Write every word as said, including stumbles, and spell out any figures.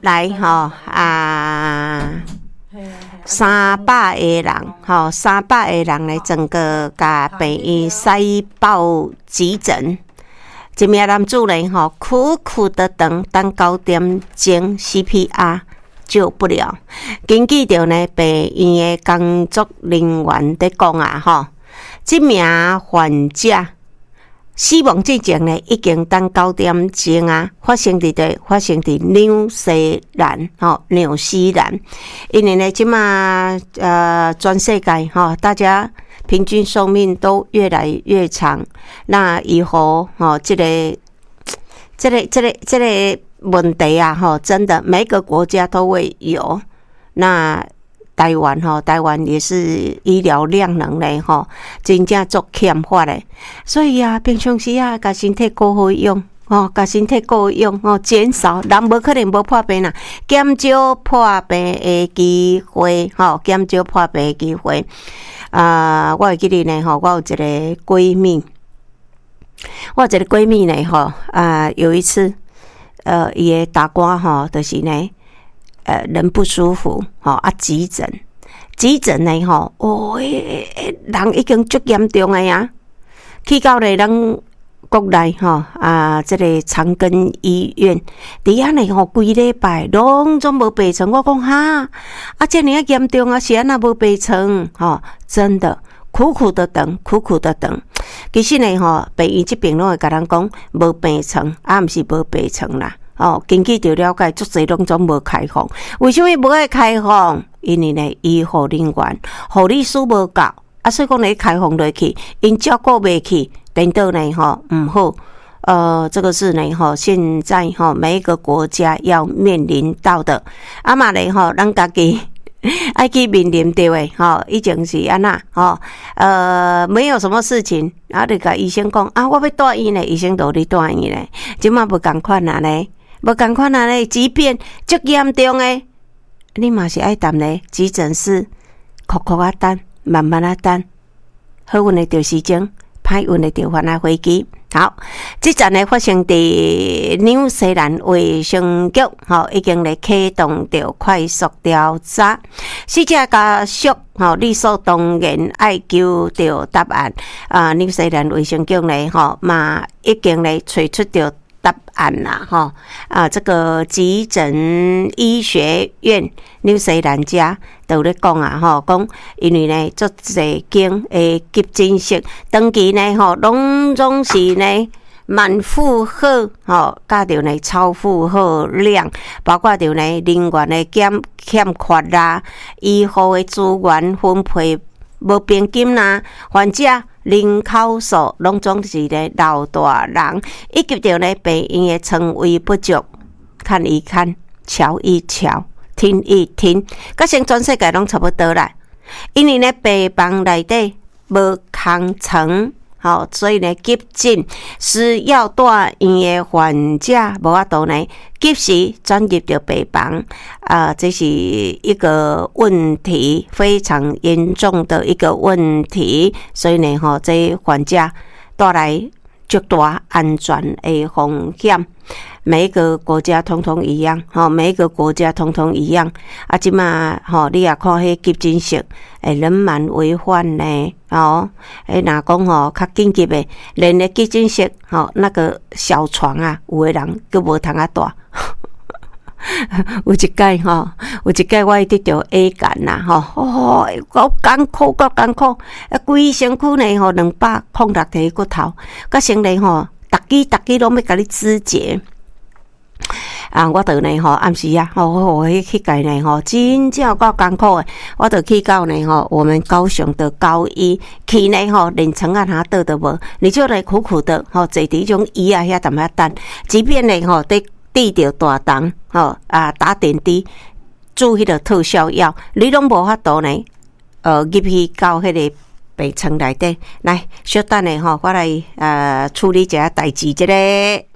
来吼啊，三百个人吼，三百个人来整个甲病院塞爆急诊。一名男主人吼苦苦的等，等九点钟 C P R 救不了。根据着呢病院的工作人员在讲啊吼，这名患者死亡之前呢，已经等九点钟啊，发生伫对，发生伫纽西兰吼，纽西兰，因为呢，即马呃，全世界吼，大家平均寿命都越来越长，那以后吼，这个、这个、这个、这个问题啊，吼，真的每个国家都会有，那。台湾吼，台湾也是医疗量能咧吼，真正足欠缺咧。所以啊，平常时啊，甲身体顾好用吼，甲身体顾用吼，减少人无可能无破病啦，减少破病的机会吼，减少破病的机会。啊、呃，我会记得呢吼，我有一个闺蜜，我有一个闺蜜呢吼，啊、呃，有一次，呃，伊个大官吼，就是呢。呃，人不舒服，吼啊，急诊，急诊呢，吼，哦，人已经足严重的呀，去到咧咱国内吼啊，这个长庚医院，底下呢吼，规礼拜拢总无病床，我讲哈，啊，这么严重啊，是安那无病床，吼，真的苦苦的等，苦苦的等。其实呢，吼，病院这边拢会甲咱讲无病床，啊，毋是无病床啦。哦，根据着了解，足侪拢总无开放。为什么无爱开放？因为呢，医护人员、护理师无够，啊，所以讲呢，开放落去，因照顾袂起，等到呢，吼唔好。呃，这个是呢，吼，现在吼每一个国家要面临到的。啊嘛呢，吼，咱家己爱去面临到的，吼，以前是安那，吼，呃，没有什么事情，啊，就甲医生讲啊，我要住院咧，医生就你住院咧，即马无共款啊咧。无共款啊咧，即便足严重诶，你嘛是爱等咧。急诊室，苦苦啊等，慢慢啊等，好运诶着时钟，歹运诶着返来飞机。好，即站呢发生伫纽西兰卫生局，吼已经咧启动着快速调查，死者家属吼理所当然爱求着答案。啊，纽西兰卫生局呢，吼嘛已经咧找出着。答案啦，吼啊！这个急诊医学院纽西兰家都咧讲啊，吼讲因为呢，足侪间诶急诊室长期呢，吼拢总是呢满负荷，吼加着呢超负荷量，包括着呢人员的欠欠缺啦，医护的资源分配无平均啦，患者。人口数拢总是咧老大人，以及着咧病院的床位不足，看一看，瞧一瞧，听一听，甲成全世界拢差不多啦。因为咧病房内底无空床，好，所以呢急诊需要住院的患者无法度呢及时转入着病房，啊、呃，这是一个问题，非常严重的一个问题。所以呢，吼，这患者带来极大安全的风险。每一个国家通通一样，吼，每一个国家通通一样。啊，即马吼，你也看迄急诊室，诶，人满为患呢，哦，诶，若讲吼较紧急的，连个急诊室，吼，那个小床啊，有的人佫无通啊住。有一届吼，有一届我得着 A 感啦，吼，哦，够艰苦，够艰苦，啊，规身躯呢吼，两百零六个骨头，甲身体吼，逐支逐支拢要甲你肢解。啊，我著呢吼暗时啊，吼我迄去届呢吼，真正有够艰苦诶。我著去到呢吼，我们高雄的高医去呢吼，连床啊哪倒都无，你就来苦苦的吼，坐伫种椅啊遐踮遐等，即便呢吼得滴着大档吼啊打点滴，注迄个特效药，你拢无法度呢，呃入去到迄个病床内底来，小等下吼，我来呃处理一下代志，这个。